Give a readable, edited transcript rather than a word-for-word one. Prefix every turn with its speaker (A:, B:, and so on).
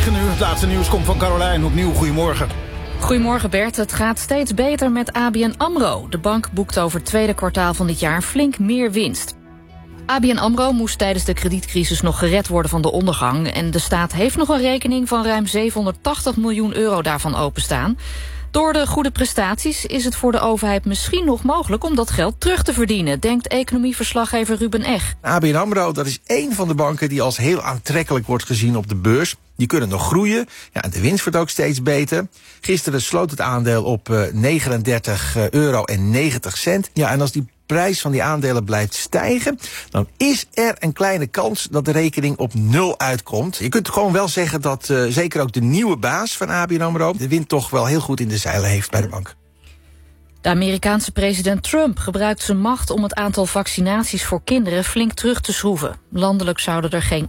A: 9 uur. Het laatste nieuws komt van Carolijn. Opnieuw, goedemorgen.
B: Goedemorgen Bert, het gaat steeds beter met ABN AMRO. De bank boekt over het tweede kwartaal van dit jaar flink meer winst. ABN AMRO moest tijdens de kredietcrisis nog gered worden van de ondergang. En de staat heeft nog een rekening van ruim 780 miljoen euro daarvan openstaan. Door de goede prestaties is het voor de overheid misschien nog mogelijk om dat geld terug te verdienen, denkt economieverslaggever Ruben Eg.
C: ABN AMRO, dat is één van de banken die als heel aantrekkelijk wordt gezien op de beurs. Die kunnen nog groeien. Ja, en de winst wordt ook steeds beter. Gisteren sloot het aandeel op €39,90. Ja, en als die prijs van die aandelen blijft stijgen, dan is er een kleine kans dat de rekening op 0 uitkomt. Je kunt gewoon wel zeggen dat zeker ook de nieuwe baas van ABN AMRO de wind toch wel heel goed in de zeilen heeft bij de bank.
B: De Amerikaanse president Trump gebruikt zijn macht om het aantal vaccinaties voor kinderen flink terug te schroeven. Landelijk zouden er geen